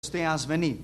usted has venido.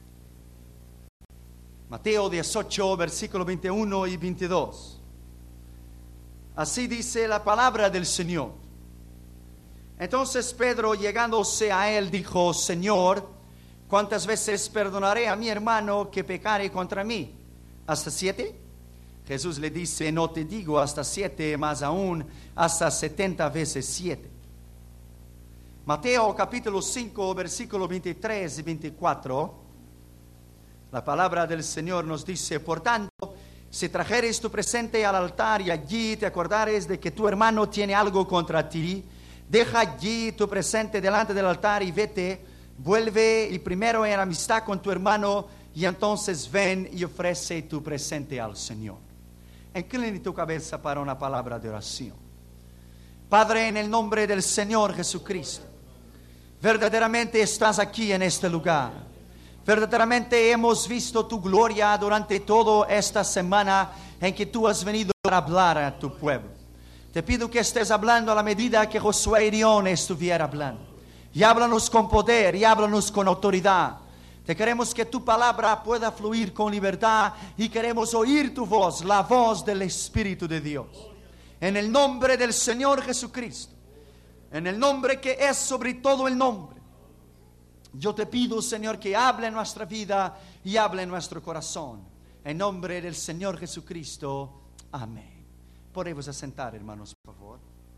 Mateo 18, versículo 21 y 22. Así dice la palabra del Señor. Entonces Pedro, llegándose a él, dijo: Señor, ¿cuántas veces perdonaré a mi hermano que pecare contra mí? ¿Hasta 7? Jesús le dice: no te digo hasta 7, más aún hasta 70 veces 7. Mateo capítulo 5, versículo 23 y 24. La palabra del Señor nos dice: por tanto, si trajeres tu presente al altar y allí te acordares de que tu hermano tiene algo contra ti, deja allí tu presente delante del altar y vete, vuelve y primero en amistad con tu hermano, y entonces ven y ofrece tu presente al Señor. Incline tu cabeza para una palabra de oración. Padre, en el nombre del Señor Jesucristo, verdaderamente estás aquí en este lugar. Verdaderamente hemos visto tu gloria durante toda esta semana en que tú has venido para hablar a tu pueblo. Te pido que estés hablando a la medida que Josué Irión estuviera hablando. Y háblanos con poder y háblanos con autoridad. Te queremos que tu palabra pueda fluir con libertad y queremos oír tu voz, la voz del Espíritu de Dios. En el nombre del Señor Jesucristo, en el nombre que es sobre todo el nombre, yo te pido, Señor, que hable en nuestra vida y hable en nuestro corazón. En nombre del Señor Jesucristo, amén. Podemos asentar, hermanos, por favor.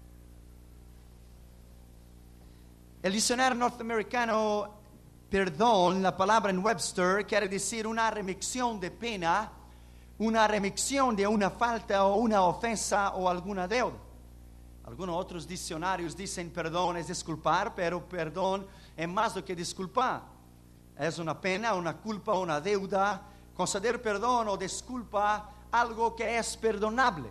El diccionario norteamericano, perdón, la palabra en Webster quiere decir una remisión de pena, una remisión de una falta o una ofensa o alguna deuda. Algunos otros diccionarios dicen perdón es disculpar, pero perdón es más do que disculpar. Es una pena, una culpa, una deuda. Conceder perdón o disculpa algo que es perdonable.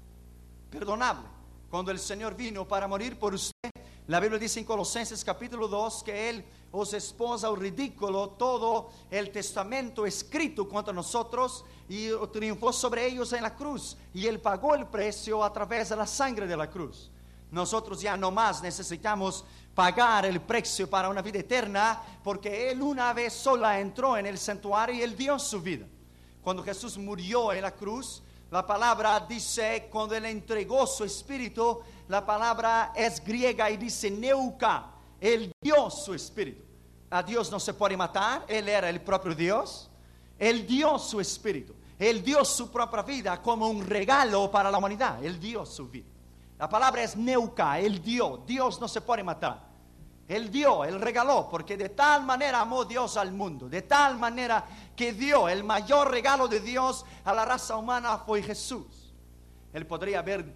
Perdonable. Cuando el Señor vino para morir por usted, la Biblia dice en Colosenses capítulo 2 que Él os expuso al ridículo todo el testamento escrito contra nosotros y triunfó sobre ellos en la cruz. Y Él pagó el precio a través de la sangre de la cruz. Nosotros ya no más necesitamos pagar el precio para una vida eterna, porque Él una vez sola entró en el santuario y Él dio su vida. Cuando Jesús murió en la cruz, la palabra dice, cuando Él entregó su espíritu, la palabra es griega y dice neuka. Él dio su espíritu. A Dios no se puede matar, Él era el propio Dios. Él dio su espíritu. Él dio su propia vida como un regalo para la humanidad. Él dio su vida. La palabra es neuka, Él dio. Dios no se puede matar. Él dio, Él regaló, porque de tal manera amó Dios al mundo, de tal manera que dio el mayor regalo de Dios a la raza humana fue Jesús. Él podría haber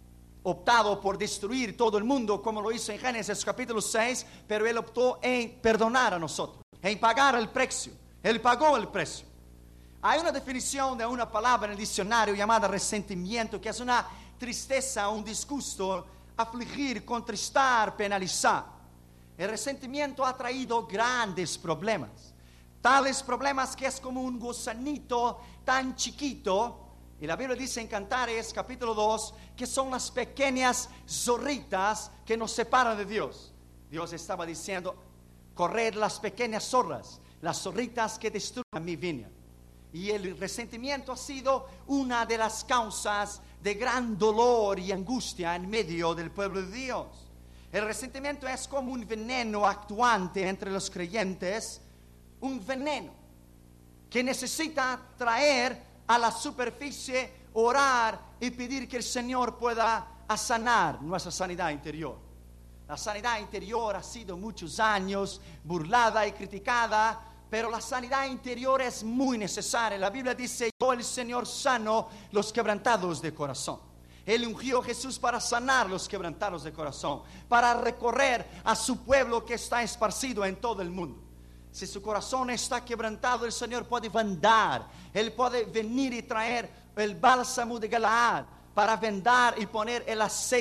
optado por destruir todo el mundo como lo hizo en Génesis capítulo 6, pero Él optó en perdonar a nosotros, en pagar el precio. Él pagó el precio. Hay una definición de una palabra en el diccionario llamada resentimiento, que es una tristeza, un disgusto, afligir, contristar, penalizar. El resentimiento ha traído grandes problemas, tales problemas que es como un gusanito tan chiquito, y la Biblia dice en Cantares capítulo 2 que son las pequeñas zorritas que nos separan de Dios. Dios estaba diciendo, corred las pequeñas zorras, las zorritas que destruyen mi viña. Y el resentimiento ha sido una de las causas de gran dolor y angustia en medio del pueblo de Dios. El resentimiento es como un veneno actuante entre los creyentes, un veneno que necesita traer a la superficie, orar y pedir que el Señor pueda sanar nuestra sanidad interior. La sanidad interior ha sido muchos años burlada y criticada, pero la sanidad interior es muy necesaria. La Biblia dice, yo el Señor sano los quebrantados de corazón. Él ungió a Jesús para sanar los quebrantados de corazón, para recorrer a su pueblo que está esparcido en todo el mundo. Si su corazón está quebrantado, el Señor puede vendar. Él puede venir y traer el bálsamo de Galaad para vendar y poner el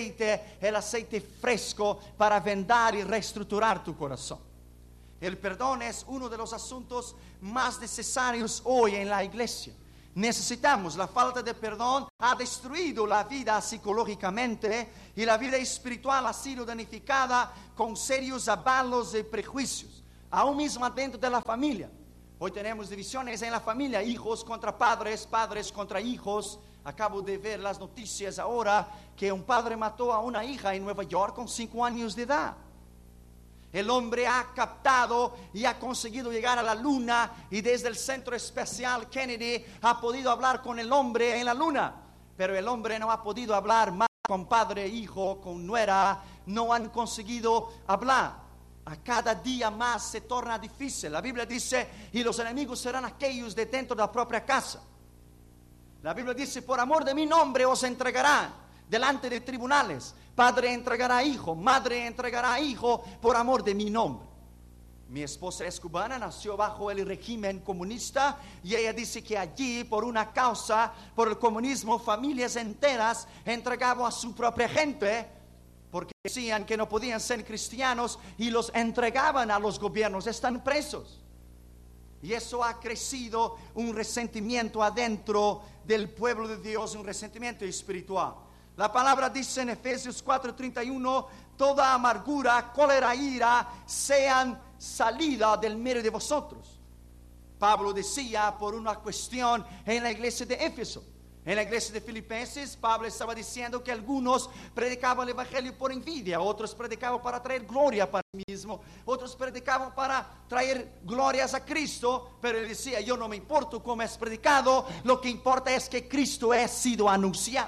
aceite fresco para vendar y reestructurar tu corazón. El perdón es uno de los asuntos más necesarios hoy en la iglesia. Necesitamos, la falta de perdón ha destruido la vida psicológicamente y la vida espiritual ha sido danificada con serios avalos y prejuicios. aún mismo dentro de la familia. Hoy tenemos divisiones en la familia, hijos contra padres, padres contra hijos. Acabo de ver las noticias ahora que un padre mató a una hija en Nueva York con 5 años de edad. El hombre ha captado y ha conseguido llegar a la luna, y desde el Centro Espacial Kennedy ha podido hablar con el hombre en la luna. Pero el hombre no ha podido hablar más con padre, hijo, con nuera. No han conseguido hablar. A cada día más se torna difícil. La Biblia dice, y los enemigos serán aquellos de dentro de la propia casa. La Biblia dice, por amor de mi nombre os entregarán delante de tribunales. Padre entregará a hijo, madre entregará a hijo por amor de mi nombre. Mi esposa es cubana, nació bajo el régimen comunista, y ella dice que allí, por una causa, por el comunismo, familias enteras entregaban a su propia gente, porque decían que no podían ser cristianos, y los entregaban a los gobiernos. Están presos. Y eso ha crecido un resentimiento adentro del pueblo de Dios, un resentimiento espiritual. La palabra dice en Efesios 4:31, toda amargura, cólera, ira sean salida del medio de vosotros. Pablo decía por una cuestión en la iglesia de Éfeso. En la iglesia de Filipenses, Pablo estaba diciendo que algunos predicaban el evangelio por envidia, otros predicaban para traer gloria para sí mismo, otros predicaban para traer glorias a Cristo, pero él decía, yo no me importo cómo es predicado, lo que importa es que Cristo ha sido anunciado.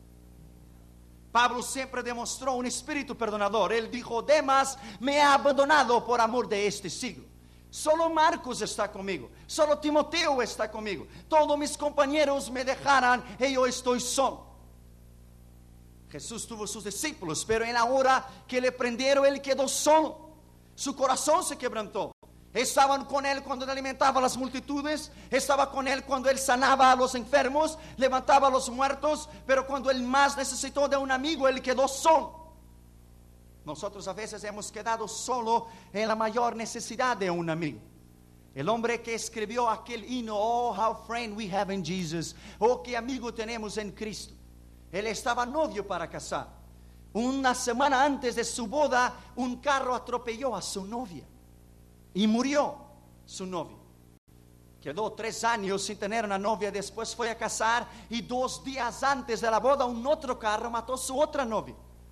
Pablo siempre demostró un espíritu perdonador. Él dijo, Demas me ha abandonado por amor de este siglo. Solo Marcos está conmigo, solo Timoteo está conmigo. Todos mis compañeros me dejarán y yo estoy solo. Jesús tuvo sus discípulos, pero en la hora que le prendieron, él quedó solo. Su corazón se quebrantó. Estaban con él cuando él alimentaba a las multitudes, estaba con él cuando él sanaba a los enfermos, levantaba a los muertos, pero cuando él más necesitó de un amigo, él quedó solo. Nosotros a veces hemos quedado solo en la mayor necesidad de un amigo. El hombre que escribió aquel himno, oh, how friend we have in Jesus, oh, qué amigo tenemos en Cristo. Él estaba novio para casar. Una semana antes de su boda, un carro atropelló a su novia y murió su novia. Quedó 3 años sin tener una novia, después fue a casar y 2 días antes de la boda un otro carro mató a su otra novia.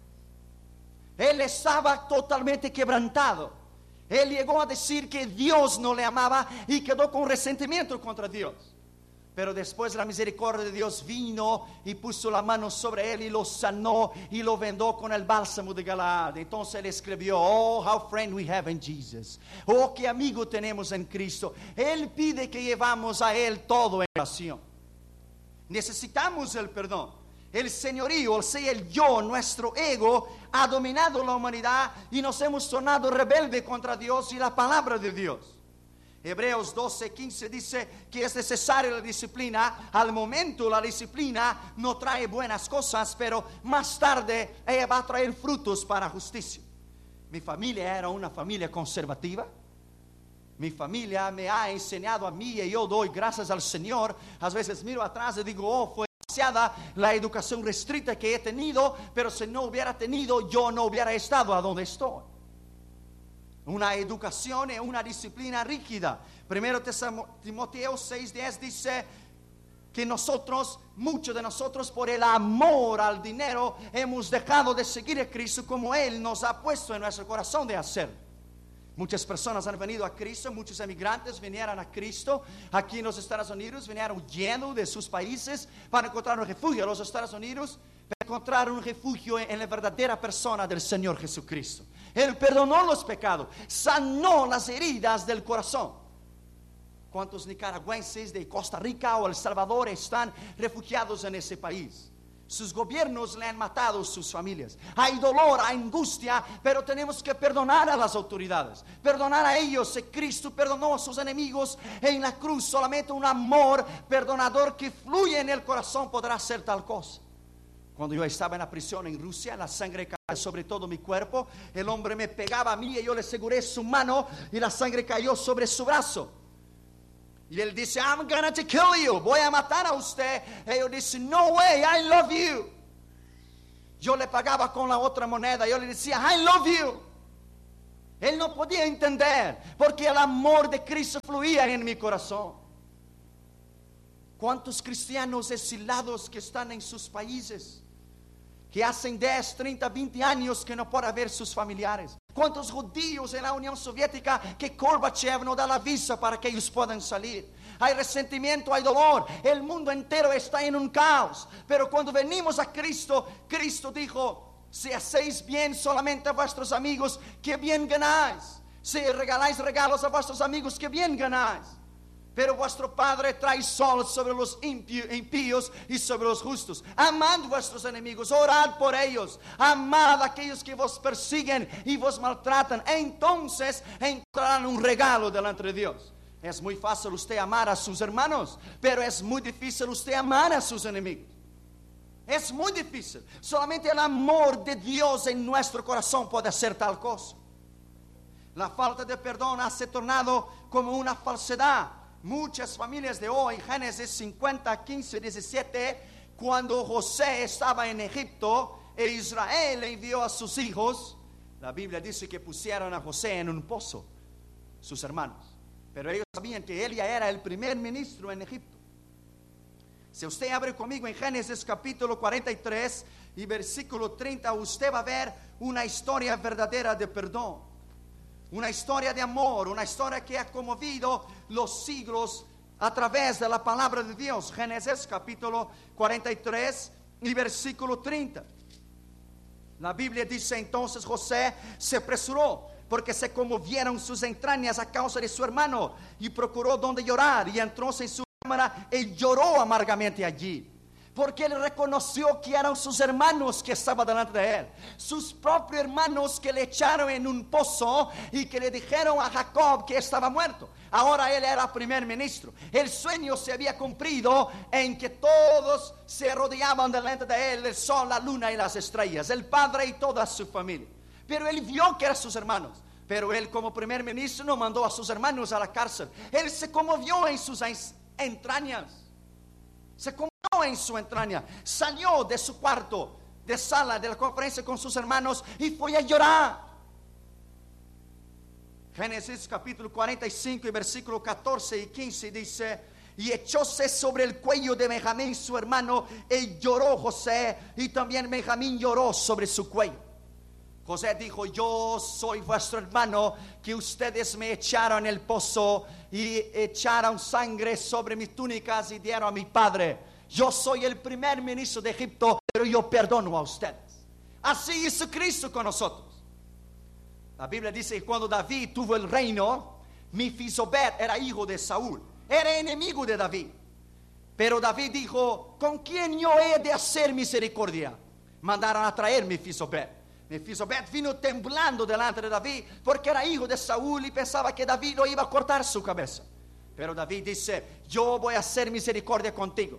Él estaba totalmente quebrantado. Él llegó a decir que Dios no le amaba y quedó con resentimiento contra Dios. Pero después la misericordia de Dios vino y puso la mano sobre él y lo sanó y lo vendó con el bálsamo de Galaad. Entonces él escribió, oh, how friend we have in Jesus. Oh, qué amigo tenemos en Cristo. Él pide que llevamos a él todo en oración. Necesitamos el perdón. El señorío, o sea, el yo, nuestro ego, ha dominado la humanidad y nos hemos tornado rebelde contra Dios y la palabra de Dios. Hebreos 12:15 dice que es necesaria la disciplina. Al momento la disciplina no trae buenas cosas, pero más tarde ella va a traer frutos para justicia. Mi familia era una familia conservativa. Mi familia me ha enseñado a mí y yo doy gracias al Señor. A veces miro atrás y digo, oh, fue la educación restricta que he tenido, pero si no hubiera tenido, yo no hubiera estado a donde estoy. Una educación y una disciplina rígida. Primero Timoteo 6:10 dice que muchos de nosotros por el amor al dinero hemos dejado de seguir a Cristo como Él nos ha puesto en nuestro corazón de hacer. Muchas personas han venido a Cristo, muchos emigrantes vinieron a Cristo aquí en los Estados Unidos, vinieron huyendo de sus países para encontrar un refugio en los Estados Unidos, para encontrar un refugio en la verdadera persona del Señor Jesucristo. Él perdonó los pecados, sanó las heridas del corazón. ¿Cuántos nicaragüenses de Costa Rica o El Salvador están refugiados en ese país? Sus gobiernos le han matado a sus familias. Hay dolor, hay angustia, pero tenemos que perdonar a las autoridades, perdonar a ellos. Si Cristo perdonó a sus enemigos en la cruz, solamente un amor perdonador que fluye en el corazón podrá hacer tal cosa. Cuando yo estaba en la prisión en Rusia, la sangre caía sobre todo mi cuerpo. El hombre me pegaba a mí y yo le aseguré su mano y la sangre cayó sobre su brazo. Y él dice, I'm gonna to kill you. Voy a matar a usted. Y yo dice, no way, I love you. Yo le pagaba con la otra moneda. Yo le decía, I love you. Él no podía entender porque el amor de Cristo fluía en mi corazón. ¿Cuántos cristianos exilados que están en sus países, que hacen 10, 30, 20 años que no pueden ver sus familiares? ¿Cuántos judíos en la Unión Soviética que Gorbachev no da la visa para que ellos puedan salir? Hay resentimiento, hay dolor. El mundo entero está en un caos. Pero cuando venimos a Cristo, Cristo dijo: si hacéis bien solamente a vuestros amigos, ¿qué bien ganáis? Si regaláis regalos a vuestros amigos, ¿qué bien ganáis? Pero vuestro Padre trae sol sobre los impíos y sobre los justos. Amad vuestros enemigos, orad por ellos, amad a aquellos que vos persiguen y vos maltratan. Entonces encontrarán un regalo delante de Dios. Es muy fácil usted amar a sus hermanos, pero es muy difícil usted amar a sus enemigos. Es muy difícil. Solamente el amor de Dios en nuestro corazón puede hacer tal cosa. La falta de perdón se ha tornado como una falsedad. Muchas familias de hoy, Génesis 50, 15, 17, cuando José estaba en Egipto e Israel le envió a sus hijos, la Biblia dice que pusieron a José en un pozo, sus hermanos. Pero ellos sabían que él ya era el primer ministro en Egipto. Si usted abre conmigo en Génesis capítulo 43 y versículo 30, usted va a ver una historia verdadera de perdón. Una historia de amor, una historia que ha conmovido los siglos a través de la palabra de Dios. Génesis capítulo 43 y versículo 30. La Biblia dice: entonces José se apresuró, porque se conmovieron sus entrañas a causa de su hermano, y procuró donde llorar, y entró en su cámara y lloró amargamente allí. Porque él reconoció que eran sus hermanos que estaban delante de él, sus propios hermanos que le echaron en un pozo y que le dijeron a Jacob que estaba muerto. Ahora él era primer ministro. El sueño se había cumplido en que todos se rodeaban delante de él, el sol, la luna y las estrellas, el padre y toda su familia. Pero él vio que eran sus hermanos. Pero él, como primer ministro, no mandó a sus hermanos a la cárcel. Él se conmovió en sus entrañas. Se conmovió en su entraña. Salió de su cuarto de sala de la conferencia con sus hermanos y fue a llorar. Génesis capítulo 45 y versículo 14 y 15 dice: y echóse sobre el cuello de Benjamín su hermano, y lloró José, y también Benjamín lloró sobre su cuello. José dijo: yo soy vuestro hermano, que ustedes me echaron en el pozo y echaron sangre sobre mis túnicas y dieron a mi padre. Yo soy el primer ministro de Egipto, pero yo perdono a ustedes. Así hizo Cristo con nosotros. La Biblia dice que cuando David tuvo el reino, Mefisbet era hijo de Saúl, era enemigo de David. Pero David dijo: ¿con quién yo he de hacer misericordia? Mandaron a traer Mefisbet. Mefisbet vino temblando delante de David porque era hijo de Saúl y pensaba que David lo iba a cortar su cabeza. Pero David dice: yo voy a hacer misericordia contigo,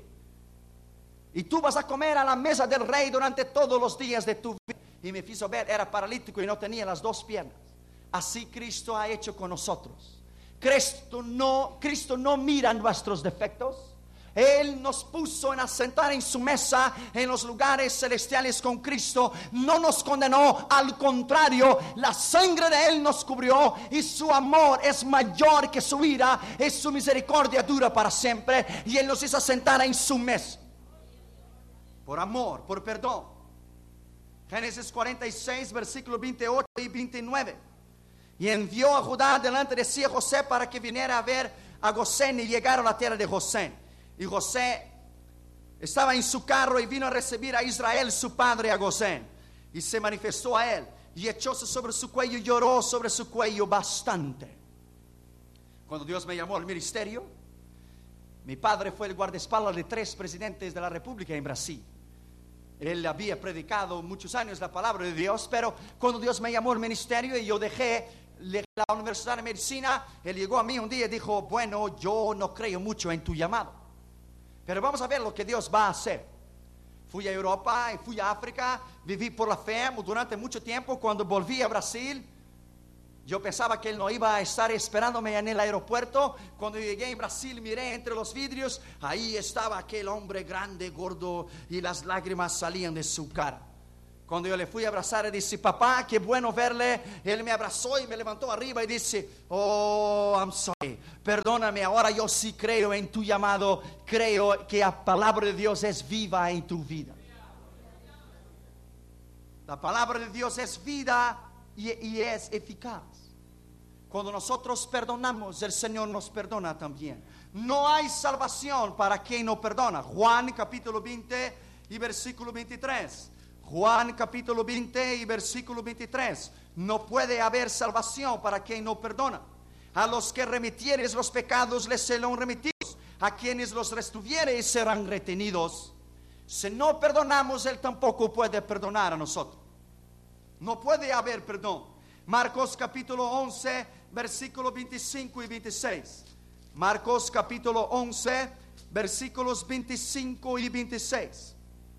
y tú vas a comer a la mesa del rey durante todos los días de tu vida. Y Mefisbet era paralítico y no tenía las dos piernas. Así Cristo ha hecho con nosotros. Cristo no mira nuestros defectos. Él nos puso en asentar en su mesa en los lugares celestiales con Cristo. No nos condenó, al contrario, la sangre de Él nos cubrió, y su amor es mayor que su ira, y su misericordia dura para siempre. Y Él nos hizo sentar en su mesa por amor, por perdón. Génesis 46 versículos 28 y 29. Y envió a Judá delante de sí a José para que viniera a ver a Gosén, y llegaron a la tierra de Gosén. Y José estaba en su carro y vino a recibir a Israel su padre a Gosén, y se manifestó a él y echóse sobre su cuello y lloró sobre su cuello bastante. Cuando Dios me llamó al ministerio, mi padre fue el guardaespaldas de 3 presidentes de la República en Brasil. Él había predicado muchos años la palabra de Dios, pero cuando Dios me llamó al ministerio y yo dejé la Universidad de Medicina, él llegó a mí un día y dijo: bueno, yo no creo mucho en tu llamado, pero vamos a ver lo que Dios va a hacer. Fui a Europa y fui a África, viví por la fe durante mucho tiempo. Cuando volví a Brasil, yo pensaba que Él no iba a estar esperándome en el aeropuerto. Cuando llegué en Brasil, miré entre los vidrios, ahí estaba aquel hombre grande, gordo, y las lágrimas salían de su cara. Cuando yo le fui a abrazar, dice, papá, qué bueno verle. Él me abrazó y me levantó arriba y dice, oh, I'm sorry, perdóname, ahora yo sí creo en tu llamado, creo que la palabra de Dios es viva en tu vida. La palabra de Dios es vida y es eficaz. Cuando nosotros perdonamos, el Señor nos perdona también. No hay salvación para quien no perdona. Juan capítulo 20 y versículo 23. Juan capítulo 20 y versículo 23. No puede haber salvación para quien no perdona. A los que remitieres los pecados les serán remitidos. A quienes los retuvieres serán retenidos. Si no perdonamos, Él tampoco puede perdonar a nosotros. No puede haber perdón. Marcos capítulo 11, versículos 25 y 26. Marcos capítulo 11, versículos 25 y 26.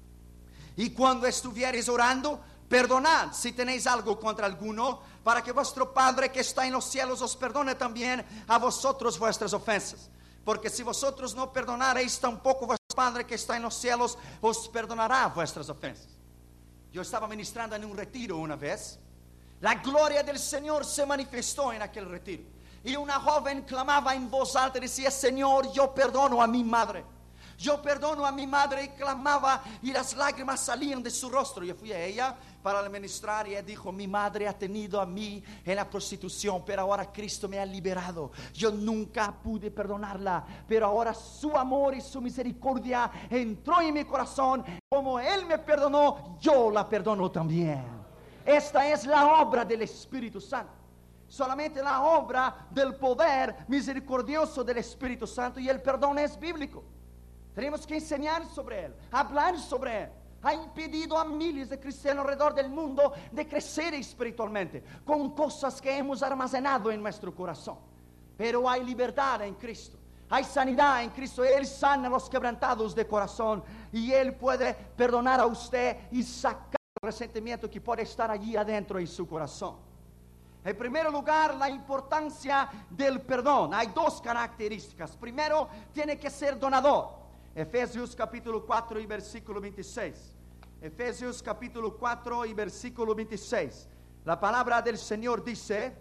Y cuando estuviereis orando, perdonad si tenéis algo contra alguno, para que vuestro Padre que está en los cielos os perdone también a vosotros vuestras ofensas. Porque si vosotros no perdonareis, tampoco vuestro Padre que está en los cielos os perdonará vuestras ofensas. Yo estaba ministrando en un retiro una vez. La gloria del Señor se manifestó en aquel retiro. Y una joven clamaba en voz alta y decía, Señor, yo perdono a mi madre. Yo perdono a mi madre, y clamaba y las lágrimas salían de su rostro. Yo fui a ella para ministrar y ella dijo, mi madre ha tenido a mí en la prostitución, pero ahora Cristo me ha liberado. Yo nunca pude perdonarla, pero ahora su amor y su misericordia entró en mi corazón. Como Él me perdonó, yo la perdono también. Esta es la obra del Espíritu Santo. Solamente la obra del poder misericordioso del Espíritu Santo, y el perdón es bíblico. Tenemos que enseñar sobre Él, hablar sobre Él. Ha impedido a miles de cristianos alrededor del mundo de crecer espiritualmente con cosas que hemos almacenado en nuestro corazón. Pero hay libertad en Cristo, hay sanidad en Cristo. Él sana a los quebrantados de corazón, y Él puede perdonar a usted y sacar el resentimiento que puede estar allí adentro en su corazón. En primer lugar, la importancia del perdón. Hay dos características. Primero, tiene que ser donador. Efesios capítulo 4 y versículo 26. Efesios capítulo 4 y versículo 26. La palabra del Señor dice,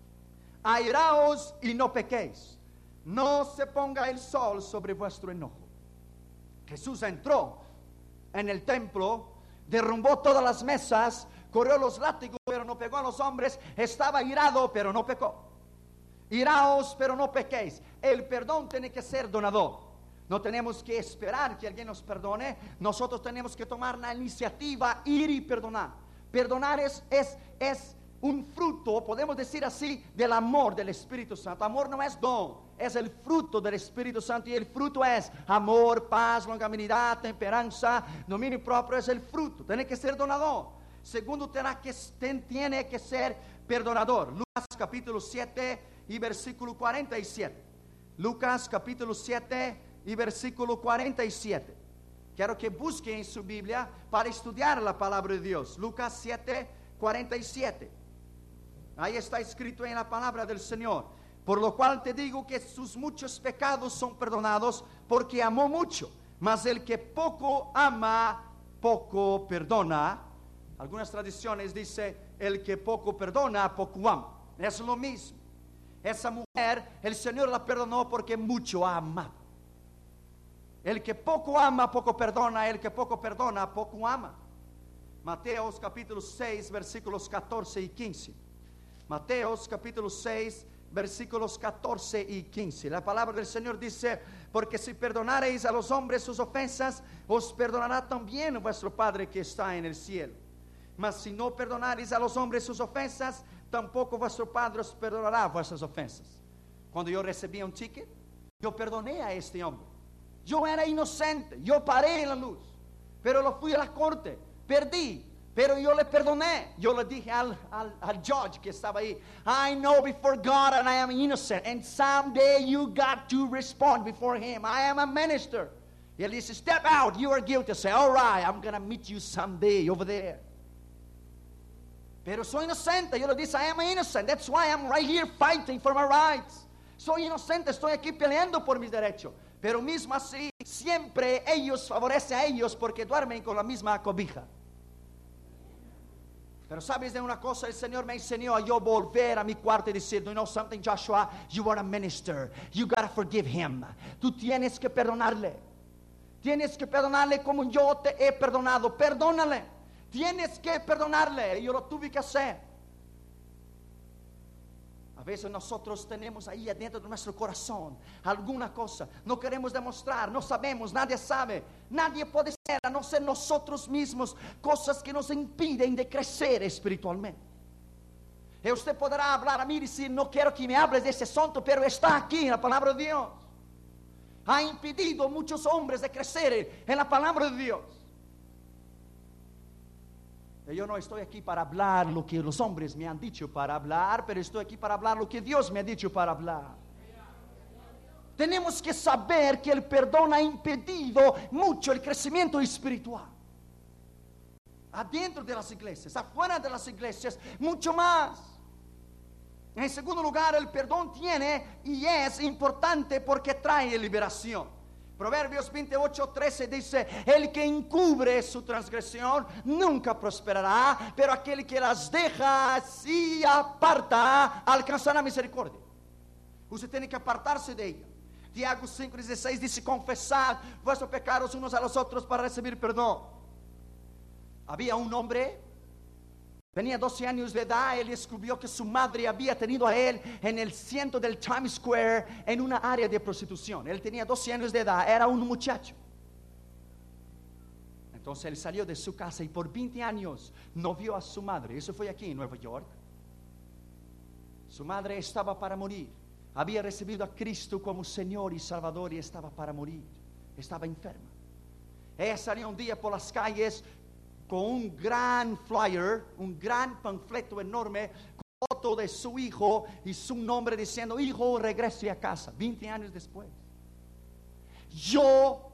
airaos y no pequéis. No se ponga el sol sobre vuestro enojo. Jesús entró en el templo, derrumbó todas las mesas, corrió los látigos, pero no pegó a los hombres. Estaba irado, pero no pecó. Iraos, pero no pequéis. El perdón tiene que ser donador. No tenemos que esperar que alguien nos perdone. Nosotros tenemos que tomar la iniciativa, ir y perdonar. Perdonar es un fruto, podemos decir así, del amor del Espíritu Santo. Amor no es don, es el fruto del Espíritu Santo. Y el fruto es amor, paz, longanimidad, temperanza, dominio propio. Es el fruto. Tiene que ser donador. Segundo, tiene que ser perdonador. Lucas capítulo 7 y versículo 47. Lucas capítulo 7 y versículo 47. Quiero que busquen en su Biblia para estudiar la palabra de Dios. Lucas 7, 47. Ahí está escrito en la palabra del Señor. Por lo cual te digo que sus muchos pecados son perdonados, porque amó mucho. Mas el que poco ama, poco perdona. Algunas tradiciones dice, el que poco perdona, poco ama. Es lo mismo. Esa mujer, el Señor la perdonó porque mucho ha amado. El que poco ama, poco perdona. El que poco perdona, poco ama. Mateos capítulo 6, versículos 14 y 15. Mateos capítulo 6, versículos 14 y 15. La palabra del Señor dice, porque si perdonareis a los hombres sus ofensas, os perdonará también vuestro Padre que está en el cielo. Mas si no perdonareis a los hombres sus ofensas, tampoco vuestro Padre os perdonará vuestras ofensas. Cuando yo recibí un ticket, yo perdoné a este hombre. Yo era inocente, yo paré en la luz, pero lo fui a la corte, perdí, pero yo le perdoné. Yo le dije al judge que estaba ahí, I know before God and I am innocent, and someday you got to respond before Him. I am a minister. Y él dice, step out, you are guilty. I say, all right, I'm going to meet you someday over there. Pero soy inocente. Yo le dije, I am innocent. That's why I'm right here fighting for my rights. Soy inocente, estoy aquí peleando por mis derechos. Pero mismo así, siempre ellos favorecen a ellos porque duermen con la misma cobija. Pero sabes de una cosa, el Señor me enseñó a yo volver a mi cuarto y decir, you know something, Joshua, you are a minister, you gotta forgive him. Tú tienes que perdonarle. Tienes que perdonarle como yo te he perdonado. Perdónale. Tienes que perdonarle. Y yo lo tuve que hacer. A veces nosotros tenemos ahí adentro de nuestro corazón alguna cosa. No queremos demostrar, no sabemos, nadie sabe. Nadie puede ser, a no ser nosotros mismos, cosas que nos impiden de crecer espiritualmente. Y usted podrá hablar a mí y decir, no quiero que me hables de ese asunto, pero está aquí en la palabra de Dios. Ha impedido a muchos hombres de crecer en la palabra de Dios. Yo no estoy aquí para hablar lo que los hombres me han dicho para hablar, pero estoy aquí para hablar lo que Dios me ha dicho para hablar. Tenemos que saber que el perdón ha impedido mucho el crecimiento espiritual. Adentro de las iglesias, afuera de las iglesias, mucho más. En segundo lugar, el perdón tiene y es importante porque trae liberación. Proverbios 28:13 dice, el que encubre su transgresión nunca prosperará, pero aquel que las deja y aparta alcanzará misericordia. Usted tiene que apartarse de ella. Tiago 5:16 dice, confesad vuestros pecados unos a los otros para recibir perdón. Había un hombre, tenía 12 años de edad. Él descubrió que su madre había tenido a él en el centro del Times Square en una área de prostitución. Él tenía 12 años de edad, era un muchacho. Entonces él salió de su casa y por 20 años no vio a su madre. Eso fue aquí en Nueva York. Su madre estaba para morir. Había recibido a Cristo como Señor y Salvador y estaba para morir. Estaba enferma. Ella salió un día por las calles con un gran flyer, un gran panfleto enorme, con foto de su hijo y su nombre diciendo, hijo, regrese a casa. 20 años después. Yo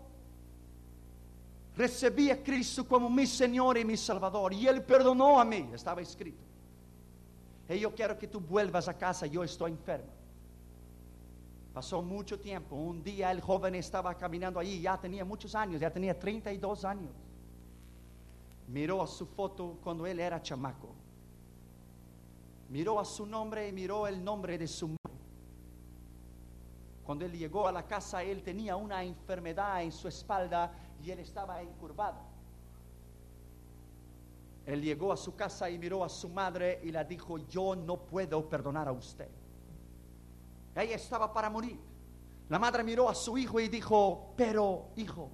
recibí a Cristo como mi Señor y mi Salvador y Él perdonó a mí, estaba escrito. Y yo quiero que tú vuelvas a casa, yo estoy enfermo. Pasó mucho tiempo. Un día el joven estaba caminando allí, ya tenía muchos años, ya tenía 32 años. Miró a su foto cuando él era chamaco. Miró a su nombre y miró el nombre de su madre. Cuando él llegó a la casa, él tenía una enfermedad en su espalda y él estaba encurvado. Él llegó a su casa y miró a su madre y le dijo, yo no puedo perdonar a usted. Ella estaba para morir. La madre miró a su hijo y dijo, pero hijo,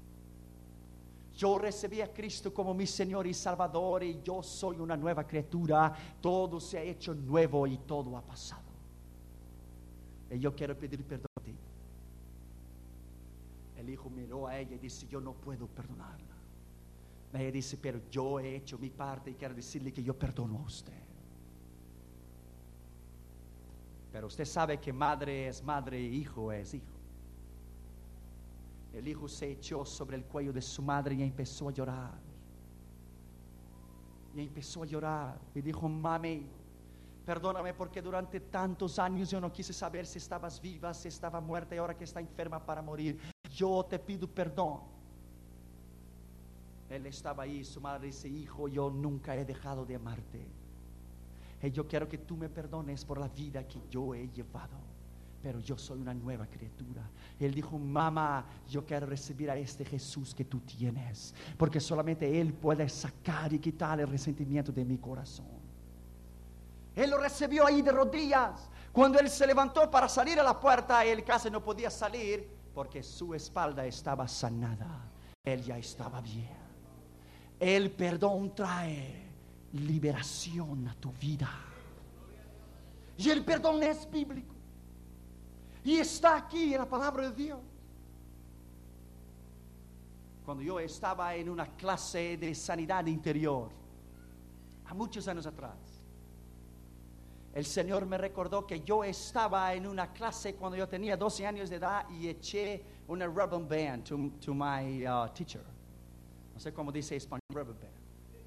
yo recibí a Cristo como mi Señor y Salvador y yo soy una nueva criatura. Todo se ha hecho nuevo y todo ha pasado. Y yo quiero pedir perdón a ti. El hijo miró a ella y dice, yo no puedo perdonarla. Ella dice, pero yo he hecho mi parte y quiero decirle que yo perdono a usted. Pero usted sabe que madre es madre y hijo es hijo. El hijo se echó sobre el cuello de su madre y empezó a llorar. Y empezó a llorar. Y dijo, mami, perdóname porque durante tantos años yo no quise saber si estabas viva, si estaba muerta y ahora que está enferma para morir. Yo te pido perdón. Él estaba ahí, su madre dice, hijo, yo nunca he dejado de amarte. Y yo quiero que tú me perdones por la vida que yo he llevado. Pero yo soy una nueva criatura. Él dijo, mamá, yo quiero recibir a este Jesús que tú tienes, porque solamente Él puede sacar y quitar el resentimiento de mi corazón. Él lo recibió ahí de rodillas. Cuando él se levantó para salir a la puerta, él casi no podía salir porque su espalda estaba sanada. Él ya estaba bien. El perdón trae liberación a tu vida. Y el perdón es bíblico. Y está aquí en la palabra de Dios. Cuando yo estaba en una clase de sanidad interior, a muchos años atrás, el Señor me recordó que yo estaba en una clase cuando yo tenía 12 años de edad y eché una rubber band to my teacher. No sé cómo dice español, rubber band.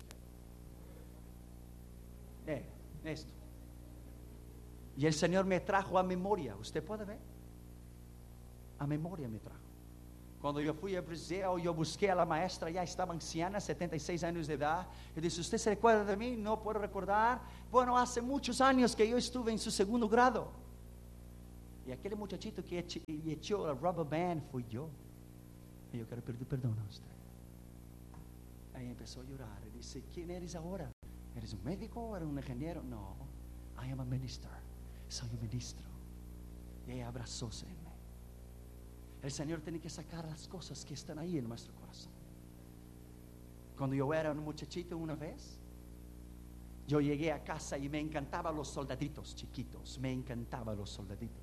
Esto. Y el Señor me trajo a memoria. ¿Usted puede ver? A memoria me trajo. Cuando yo fui a Brasil, yo busqué a la maestra, ya estaba anciana, 76 años de edad. Y dice, ¿usted se recuerda de mí? No puedo recordar. Bueno, hace muchos años que yo estuve en su segundo grado. Y aquel muchachito que echó el rubber band fui yo. Y yo quiero pedir perdón a usted. Ahí empezó a llorar. Y dice, ¿quién eres ahora? ¿Eres un médico o eres un ingeniero? No, I am a minister. Soy un ministro. Y ella abrazóse en mí. El Señor tiene que sacar las cosas que están ahí en nuestro corazón. Cuando yo era un muchachito una vez, yo llegué a casa y me encantaban los soldaditos chiquitos. Me encantaban los soldaditos.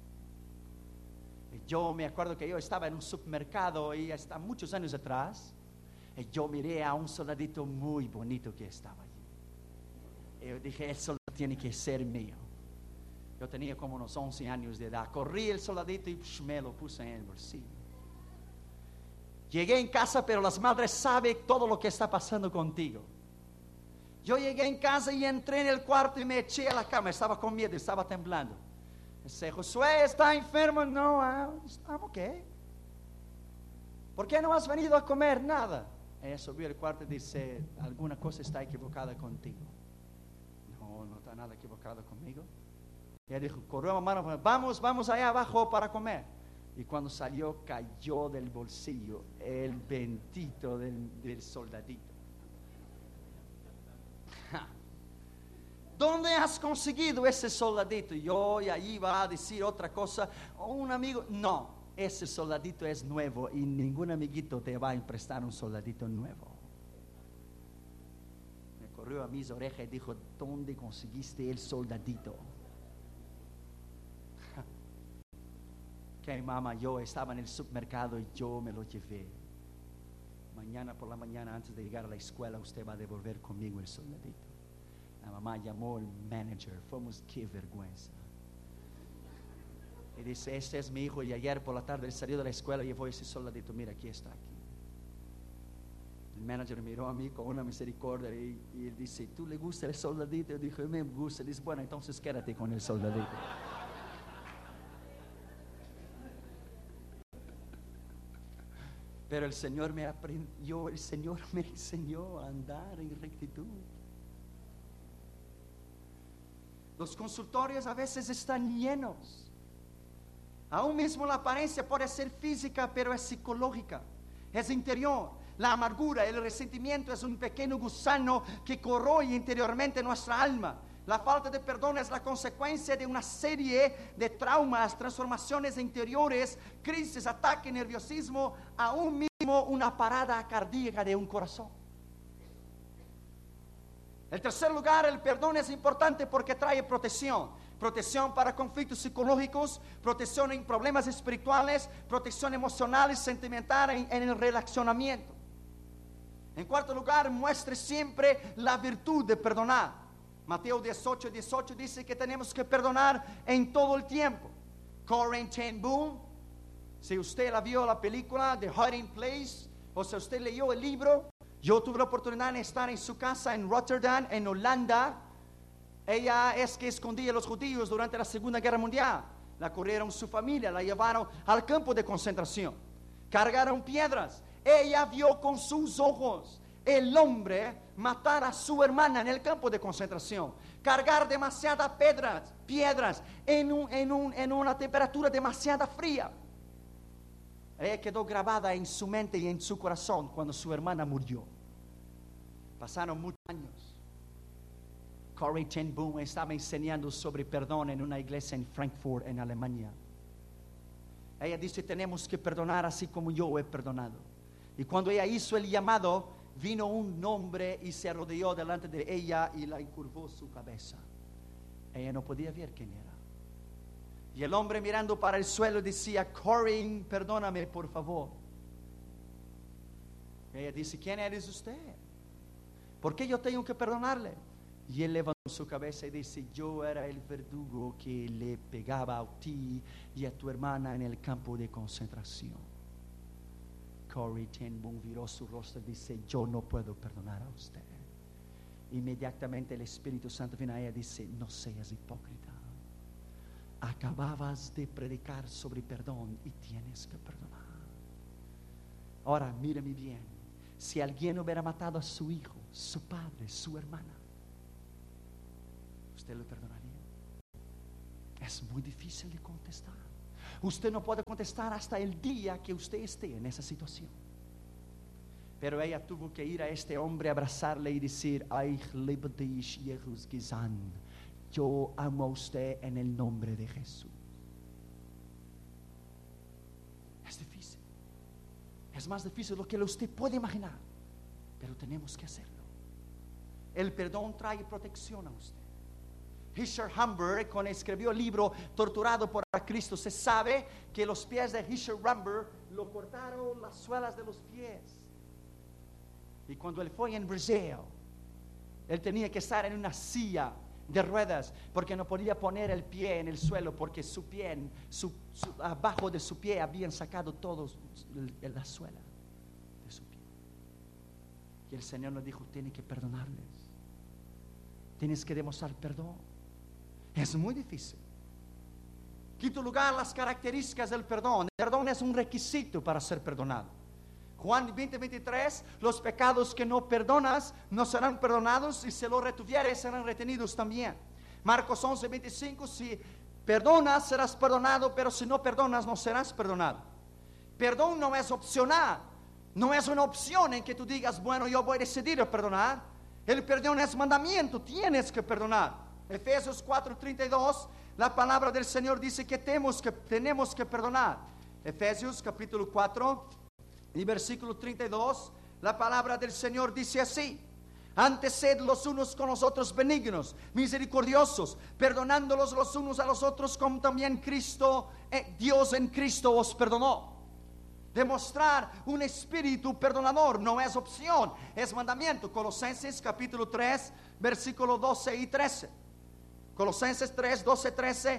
Y yo me acuerdo que yo estaba en un supermercado y hasta muchos años atrás, y yo miré a un soldadito muy bonito que estaba allí. Y yo dije, el soldado tiene que ser mío. Yo tenía como unos 11 años de edad. Corrí el soldadito y me lo puse en el bolsillo. Llegué en casa, pero las madres saben todo lo que está pasando contigo. Yo llegué en casa y entré en el cuarto y me eché a la cama. Estaba con miedo, estaba temblando. Dice, Josué, ¿está enfermo? No, I'm okay. ¿Por qué no has venido a comer nada? Ella subió al cuarto y dice, alguna cosa está equivocada contigo. No, no está nada equivocado conmigo. Ella dijo, corrió a mano, vamos allá abajo para comer. Y cuando salió, cayó del bolsillo el bendito del soldadito. ¿Dónde has conseguido ese soldadito? Yo y ahí va a decir otra cosa. Un amigo, no, ese soldadito es nuevo y ningún amiguito te va a prestar un soldadito nuevo. Me corrió a mis orejas y dijo, ¿dónde conseguiste el soldadito? Que mamá, yo estaba en el supermercado y yo me lo llevé. Mañana por la mañana, antes de llegar a la escuela, usted va a devolver conmigo el soldadito. La mamá llamó al manager. Fuimos, qué vergüenza. Y dice, este es mi hijo. Y ayer por la tarde él salió de la escuela y llevó ese soldadito. Mira, aquí está aquí. El manager miró a mí con una misericordia y él dice, ¿tú le gusta el soldadito? Yo dije, me gusta. Dice, bueno, entonces quédate con el soldadito. Pero el Señor me enseñó a andar en rectitud. Los consultorios a veces están llenos. Aún mismo la apariencia puede ser física, pero es psicológica, es interior. La amargura, el resentimiento es un pequeño gusano que corroe interiormente nuestra alma. La falta de perdón es la consecuencia de una serie de traumas, transformaciones interiores, crisis, ataque, nerviosismo, aún mismo una parada cardíaca de un corazón. En tercer lugar, el perdón es importante porque trae protección. Protección para conflictos psicológicos, protección en problemas espirituales, protección emocional y sentimental en el relacionamiento. En cuarto lugar, muestre siempre la virtud de perdonar. Mateo 18 dice que tenemos que perdonar en todo el tiempo. Corinne ten Boom, si usted la vio la película The Hiding Place, o si usted leyó el libro, yo tuve la oportunidad de estar en su casa en Rotterdam, en Holanda. Ella es que escondía a los judíos durante la Segunda Guerra Mundial. La corrieron su familia, la llevaron al campo de concentración. Cargaron piedras. Ella vio con sus ojos el hombre matar a su hermana en el campo de concentración. Cargar demasiadas piedras en una temperatura demasiado fría. Ella quedó grabada en su mente y en su corazón cuando su hermana murió. Pasaron muchos años. Corrie ten Boom estaba enseñando sobre perdón en una iglesia en Frankfurt, en Alemania. Ella dice, tenemos que perdonar así como yo he perdonado. Y cuando ella hizo el llamado, vino un hombre y se arrodilló delante de ella y la incurvó su cabeza. Ella no podía ver quién era. Y el hombre mirando para el suelo decía, Corrie, perdóname por favor. Ella dice, ¿quién eres usted? ¿Por qué yo tengo que perdonarle? Y él levantó su cabeza y dice, yo era el verdugo que le pegaba a ti y a tu hermana en el campo de concentración. Corrie ten Boom viró su rostro y dice, yo no puedo perdonar a usted. Inmediatamente el Espíritu Santo viene a ella y dice, no seas hipócrita. Acababas de predicar sobre perdón y tienes que perdonar. Ahora, mírame bien. Si alguien hubiera matado a su hijo, su padre, su hermana, ¿usted lo perdonaría? Es muy difícil de contestar. Usted no puede contestar hasta el día que usted esté en esa situación. Pero ella tuvo que ir a este hombre, abrazarle y decir: yo amo a usted en el nombre de Jesús. Es difícil. Es más difícil de lo que usted puede imaginar, pero tenemos que hacerlo. El perdón trae protección a usted. Richard Humber, cuando escribió el libro Torturado por Cristo, se sabe que los pies de Richard Humber lo cortaron las suelas de los pies. Y cuando él fue en Brasil, él tenía que estar en una silla de ruedas porque no podía poner el pie en el suelo, porque su pie, abajo de su pie habían sacado todos la suela de su pie. Y el Señor le dijo: tienes que perdonarles, tienes que demostrar perdón. Es muy difícil. Quinto lugar, las características del perdón. El perdón es un requisito para ser perdonado. Juan 20:23, los pecados que no perdonas no serán perdonados, y si los retuvieres serán retenidos también. Marcos 11:25, si perdonas serás perdonado, pero si no perdonas no serás perdonado. Perdón no es opcional, no es una opción en que tú digas: bueno, yo voy a decidir perdonar. El perdón es mandamiento, tienes que perdonar. Efesios 4:32, la palabra del Señor dice que tenemos que perdonar. Efesios capítulo 4 y versículo 32, la palabra del Señor dice así: antes sed los unos con los otros benignos, misericordiosos, perdonándolos los unos a los otros, como también Dios en Cristo os perdonó. Demostrar un espíritu perdonador no es opción, es mandamiento. Colosenses capítulo 3, versículo 12 y 13. Colosenses 3, 12, 13,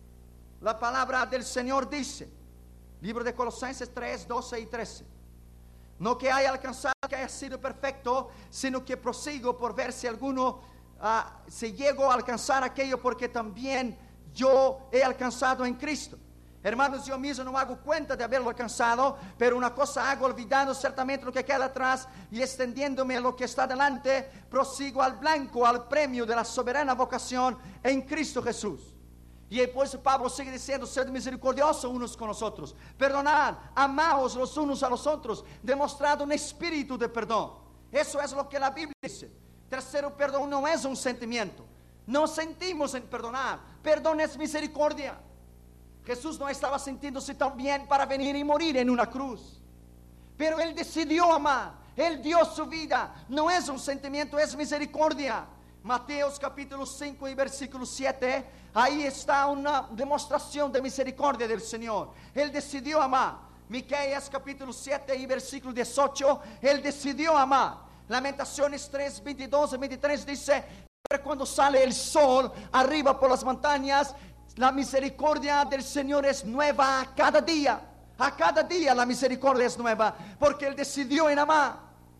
la palabra del Señor dice, libro de Colosenses 3, 12 y 13: no que haya alcanzado, que haya sido perfecto, sino que prosigo por ver si alguno si llego a alcanzar aquello, porque también yo he alcanzado en Cristo. Hermanos, yo mismo no hago cuenta de haberlo alcanzado, pero una cosa hago, olvidando ciertamente lo que queda atrás y extendiéndome a lo que está delante, prosigo al blanco, al premio de la soberana vocación en Cristo Jesús. Y después Pablo sigue diciendo: sed misericordiosos unos con los otros, perdonad, amaos los unos a los otros, demostrad un espíritu de perdón. Eso es lo que la Biblia dice. Tercero, perdón no es un sentimiento. No sentimos en perdonar. Perdón es misericordia. Jesús no estaba sintiéndose tan bien para venir y morir en una cruz, pero Él decidió amar. Él dio su vida. No es un sentimiento, es misericordia. Mateos capítulo 5 y versículo 7, ahí está una demostración de misericordia del Señor. Él decidió amar. Miqueas capítulo 7 y versículo 18, Él decidió amar. Lamentaciones 3, 22 y 23 dice: cuando sale el sol arriba por las montañas, la misericordia del Señor es nueva a cada día. A cada día la misericordia es nueva, porque Él decidió en amar.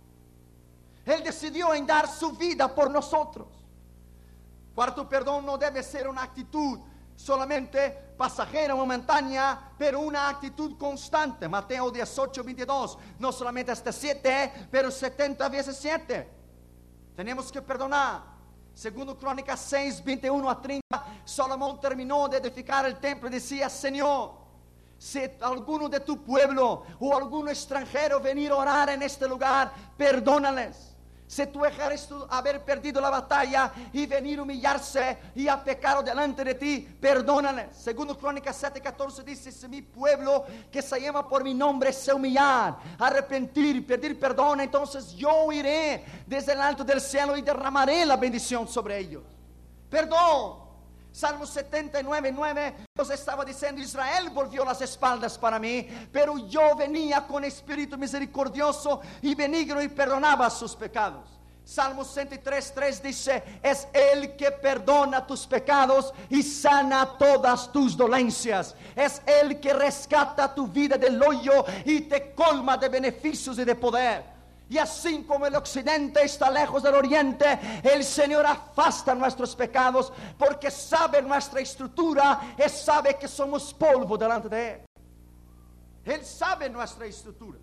Él decidió en dar su vida por nosotros. Cuarto, perdón no debe ser una actitud solamente pasajera, momentánea, pero una actitud constante. Mateo 18:22, no solamente hasta 7, pero 70 veces 7. Tenemos que perdonar. Segundo Crónicas 6, 21 a 30, Salomón terminó de edificar el templo y decía: Señor, si alguno de tu pueblo o algún extranjero venir a orar en este lugar, perdónales. Si tú dejares haber perdido la batalla y venir a humillarse y a pecar delante de ti, perdónales. Segundo Crónicas 7:14 dice: si mi pueblo que se llama por mi nombre se humillar, arrepentir y pedir perdón, entonces yo iré desde el alto del cielo y derramaré la bendición sobre ellos. Perdón. Salmo 79:9, Dios estaba diciendo: Israel volvió las espaldas para mí, pero yo venía con espíritu misericordioso y benigno y perdonaba sus pecados. Salmo 103:3 dice: es Él que perdona tus pecados y sana todas tus dolencias. Es Él que rescata tu vida del hoyo y te colma de beneficios y de poder. Y así como el occidente está lejos del oriente, el Señor afasta nuestros pecados, porque sabe nuestra estructura y sabe que somos polvo delante de Él. Él sabe nuestra estructura.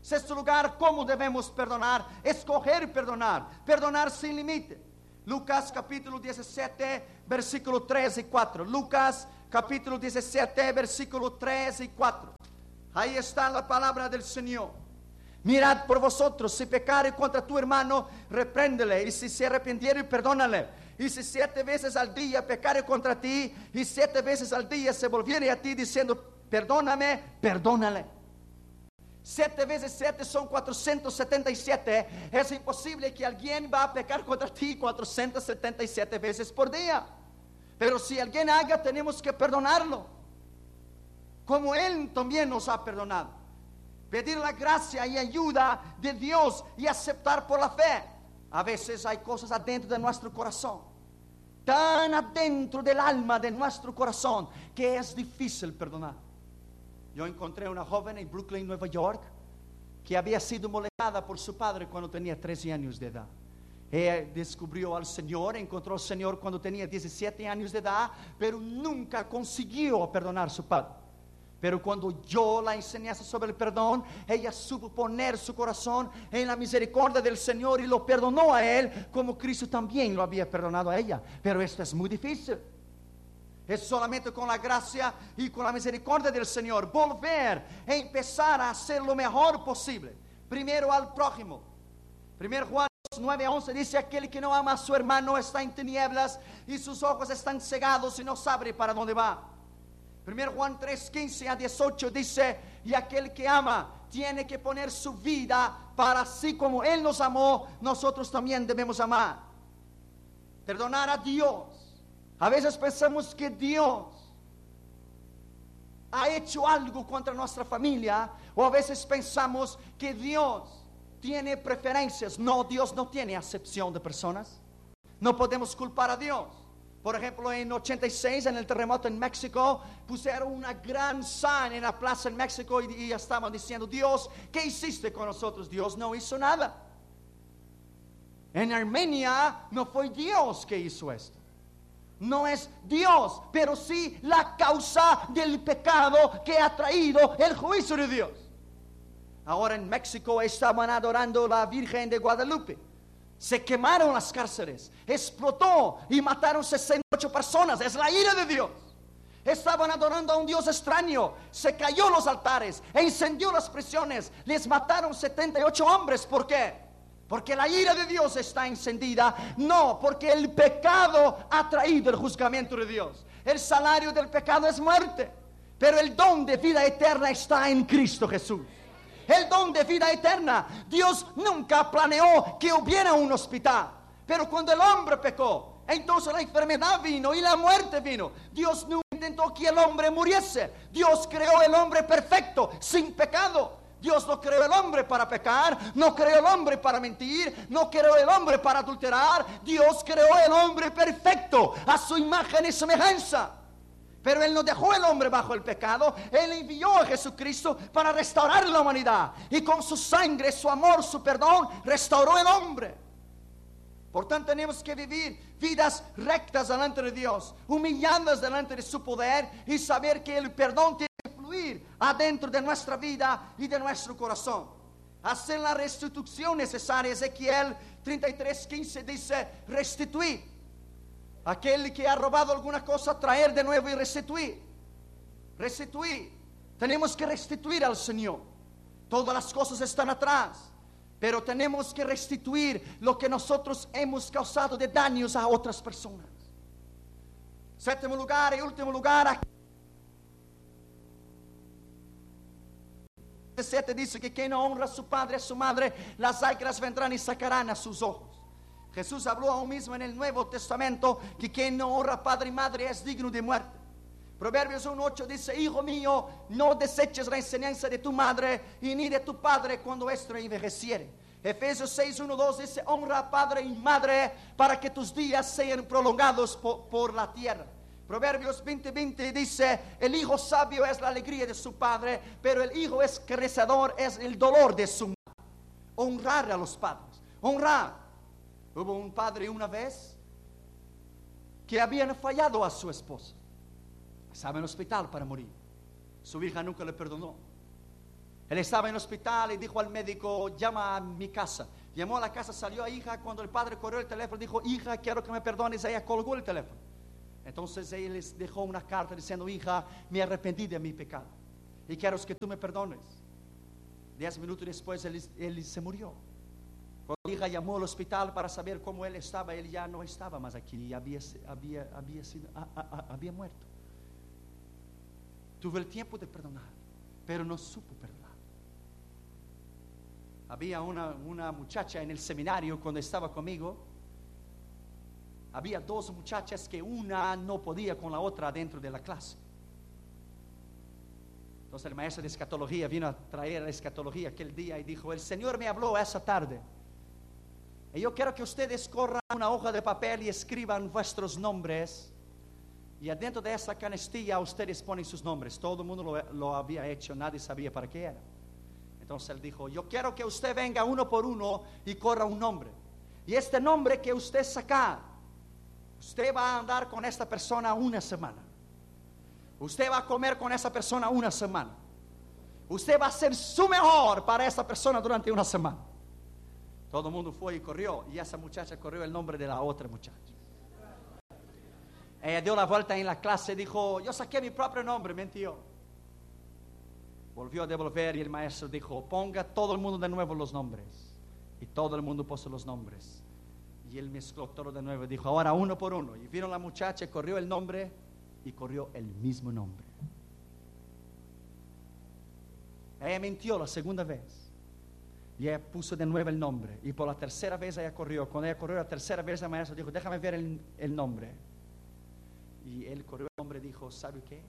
Sexto lugar, ¿cómo debemos perdonar? Escoger perdonar. Perdonar sin límite. Lucas capítulo 17, versículo 3 y 4. Lucas capítulo 17, versículo 3 y 4. Ahí está la palabra del Señor. Mirad por vosotros, si pecare contra tu hermano, repréndele, y si se arrepintiere, perdónale. Y si 7 veces al día pecare contra ti, y 7 veces al día se volviere a ti diciendo, perdóname, perdónale. 7 veces 7 son 477. Es imposible que alguien va a pecar contra ti 477 veces por día. Pero si alguien haga, tenemos que perdonarlo, como Él también nos ha perdonado. Pedir la gracia y ayuda de Dios y aceptar por la fe. A veces hay cosas adentro de nuestro corazón, tan adentro del alma de nuestro corazón, que es difícil perdonar. Yo encontré una joven en Brooklyn, Nueva York, que había sido molestada por su padre cuando tenía 13 años de edad. Ella descubrió al Señor, encontró al Señor cuando tenía 17 años de edad, pero nunca consiguió perdonar a su padre. Pero cuando yo la enseñé sobre el perdón, ella supo poner su corazón en la misericordia del Señor y lo perdonó a Él, como Cristo también lo había perdonado a ella. Pero esto es muy difícil. Es solamente con la gracia y con la misericordia del Señor volver a empezar a hacer lo mejor posible. Primero al prójimo. 1 Juan 9:11 dice: aquel que no ama a su hermano está en tinieblas y sus ojos están cegados y no sabe para dónde va. 1 Juan 3:15 a 18 dice: y aquel que ama tiene que poner su vida para así como Él nos amó, nosotros también debemos amar. Perdonar a Dios. A veces pensamos que Dios ha hecho algo contra nuestra familia, o a veces pensamos que Dios tiene preferencias. No, Dios no tiene acepción de personas. No podemos culpar a Dios. Por ejemplo, en 86, en el terremoto en México, pusieron una gran sign en la plaza en México y estaban diciendo: Dios, ¿qué hiciste con nosotros? Dios no hizo nada. En Armenia no fue Dios que hizo esto. No es Dios, pero sí la causa del pecado que ha traído el juicio de Dios. Ahora en México estaban adorando a la Virgen de Guadalupe. Se quemaron las cárceles, explotó y mataron 68 personas. Es la ira de Dios. Estaban adorando a un Dios extraño. Se cayó los altares, incendió las prisiones, les mataron 78 hombres. ¿Por qué? Porque la ira de Dios está encendida. No, porque el pecado ha traído el juzgamiento de Dios. El salario del pecado es muerte, pero el don de vida eterna está en Cristo Jesús. El don de vida eterna. Dios nunca planeó que hubiera un hospital, pero cuando el hombre pecó, entonces la enfermedad vino y la muerte vino. Dios no intentó que el hombre muriese. Dios creó el hombre perfecto, sin pecado. Dios no creó el hombre para pecar, no creó el hombre para mentir, no creó el hombre para adulterar. Dios creó el hombre perfecto, a su imagen y semejanza. Pero Él no dejó el hombre bajo el pecado. Él envió a Jesucristo para restaurar la humanidad. Y con su sangre, su amor, su perdón, restauró el hombre. Por tanto, tenemos que vivir vidas rectas delante de Dios, humilladas delante de su poder, y saber que el perdón tiene que fluir adentro de nuestra vida y de nuestro corazón. Hacer la restitución necesaria. Ezequiel 33:15 dice: restituir. Aquel que ha robado alguna cosa, traer de nuevo y restituir. Restituir. Tenemos que restituir al Señor. Todas las cosas están atrás, pero tenemos que restituir lo que nosotros hemos causado de daños a otras personas. Séptimo lugar y último lugar, 7 dice que quien no honra a su padre y a su madre, las águilas vendrán y sacarán a sus ojos. Jesús habló aún mismo en el Nuevo Testamento que quien no honra a padre y madre es digno de muerte. Proverbios 1:8 dice: hijo mío, no deseches la enseñanza de tu madre y ni de tu padre cuando éste envejeciere. Efesios 6:1-2 dice: honra a padre y madre para que tus días sean prolongados por la tierra. Proverbios 20:20 dice: el hijo sabio es la alegría de su padre, pero el hijo escarnecedor es el dolor de su madre. Honrar a los padres, honrar. Hubo un padre una vez que habían fallado a su esposa. Estaba en el hospital para morir. Su hija nunca le perdonó. Él estaba en el hospital y dijo al médico, llama a mi casa. Llamó a la casa, salió a hija. Cuando el padre corrió el teléfono, dijo, hija, quiero que me perdones. Ella colgó el teléfono. Entonces él les dejó una carta diciendo, hija, me arrepentí de mi pecado y quiero que tú me perdones. 10 minutos después él se murió. Cuando la hija llamó al hospital para saber cómo él estaba, él ya no estaba más aquí y había muerto. Tuve el tiempo de perdonar, pero no supo perdonar. Había una muchacha en el seminario cuando estaba conmigo. Había 2 muchachas que una no podía con la otra dentro de la clase. Entonces el maestro de escatología vino a traer la escatología aquel día y dijo, el Señor me habló esa tarde. Y yo quiero que ustedes corran una hoja de papel y escriban vuestros nombres. Y adentro de esa canastilla ustedes ponen sus nombres. Todo el mundo lo había hecho, nadie sabía para qué era. Entonces él dijo, yo quiero que usted venga uno por uno y corra un nombre. Y este nombre que usted saca, usted va a andar con esta persona una semana. Usted va a comer con esa persona una semana. Usted va a ser su mejor para esa persona durante una semana. Todo el mundo fue y corrió. Y esa muchacha corrió el nombre de la otra muchacha. Ella dio la vuelta en la clase y dijo, yo saqué mi propio nombre, mintió. Volvió a devolver y el maestro dijo, ponga todo el mundo de nuevo los nombres. Y todo el mundo puso los nombres. Y él mezcló todo de nuevo y dijo, ahora uno por uno. Y vino la muchacha, corrió el nombre y corrió el mismo nombre. Ella mintió la segunda vez. Y ella puso de nuevo el nombre. Y por la tercera vez ella corrió. Cuando ella corrió la tercera vez, el maestro dijo, déjame ver el nombre. Y él corrió el nombre y dijo, ¿sabe qué?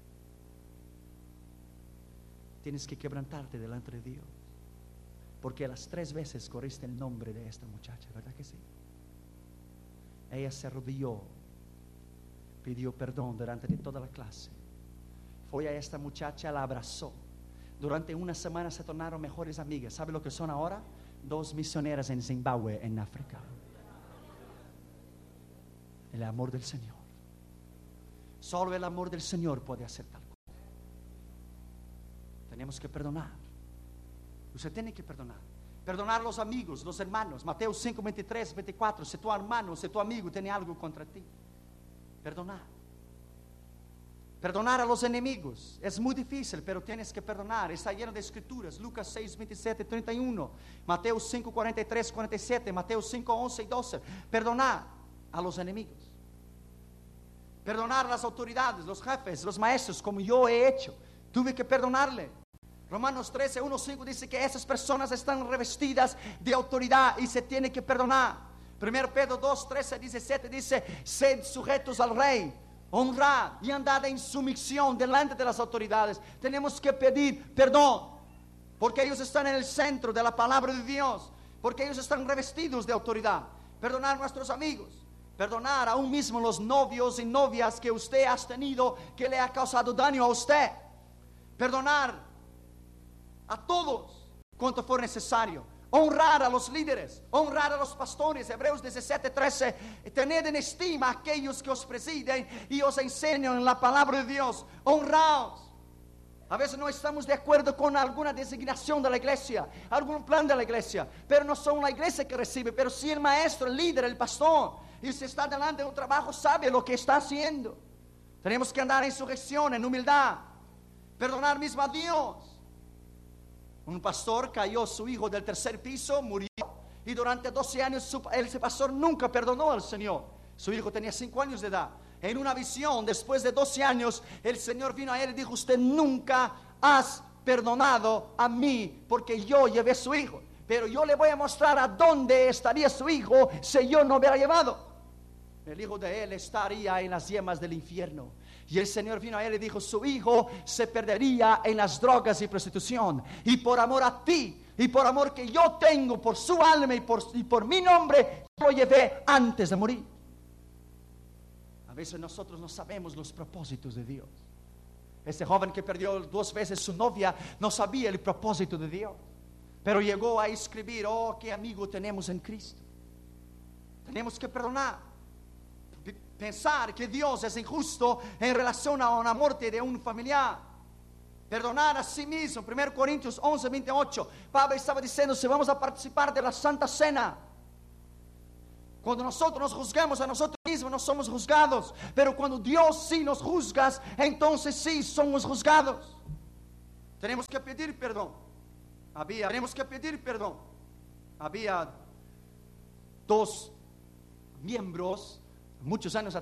Tienes que quebrantarte delante de Dios. Porque las 3 veces corriste el nombre de esta muchacha, ¿verdad que sí? Ella se arrodilló, pidió perdón delante de toda la clase. Fue a esta muchacha, la abrazó. Durante una semana se tornaron mejores amigas. ¿Sabe lo que son ahora? 2 misioneras en Zimbabue, en África. El amor del Señor. Solo el amor del Señor puede hacer tal cosa. Tenemos que perdonar. Usted tiene que perdonar. Perdonar a los amigos, los hermanos. Mateo 5, 23, 24. Si tu hermano, si tu amigo tiene algo contra ti, perdonar. Perdonar a los enemigos. Es muy difícil, pero tienes que perdonar. Está lleno de escrituras. Lucas 6, 27, 31. Mateo 5, 43, 47. Mateo 5, 11 y 12. Perdonar a los enemigos. Perdonar a las autoridades, los jefes, los maestros, como yo he hecho. Tuve que perdonarle. Romanos 13, 1, 5 dice que esas personas están revestidas de autoridad y se tiene que perdonar. 1 Pedro 2, 13, 17 dice, sed sujetos al rey, honrad y andad en sumisión delante de las autoridades. Tenemos que pedir perdón, porque ellos están en el centro de la palabra de Dios, porque ellos están revestidos de autoridad. Perdonar a nuestros amigos. Perdonar aún mismo los novios y novias que usted ha tenido, que le ha causado daño a usted. Perdonar a todos cuanto fuera necesario. Honrar a los líderes, honrar a los pastores. Hebreos 17, 13. Tened en estima a aquellos que os presiden y os enseñan la palabra de Dios. Honraos. A veces no estamos de acuerdo con alguna designación de la iglesia, algún plan de la iglesia, pero no son la iglesia que recibe, pero sí el maestro, el líder, el pastor. Y si está delante de un trabajo, sabe lo que está haciendo. Tenemos que andar en sujeción, en humildad. Perdonar mismo a Dios. Un pastor cayó su hijo del 3er piso, murió. Y durante 12 años ese pastor nunca perdonó al Señor. Su hijo tenía 5 años de edad. En una visión, después de 12 años, el Señor vino a él y dijo, usted nunca has perdonado a mí porque yo llevé a su hijo. Pero yo le voy a mostrar a dónde estaría su hijo si yo no hubiera llevado. El hijo de él estaría en las yemas del infierno. Y el Señor vino a él y dijo, su hijo se perdería en las drogas y prostitución. Y por amor a ti, y por amor que yo tengo por su alma y por mi nombre, lo llevé antes de morir. A veces nosotros no sabemos los propósitos de Dios. Ese joven que perdió 2 veces su novia no sabía el propósito de Dios. Pero llegó a escribir, oh, qué amigo tenemos en Cristo. Tenemos que perdonar. Pensar que Dios es injusto en relación a una muerte de un familiar. Perdonar a sí mismo. 1 Corintios 11, 28. Pablo estaba diciendo, si vamos a participar de la Santa Cena, cuando nosotros nos juzgamos a nosotros mismos, no somos juzgados. Pero cuando Dios sí nos juzga, entonces sí somos juzgados. Tenemos que pedir perdón. Tenemos que pedir perdón. Había dos miembros, muchos años atrás,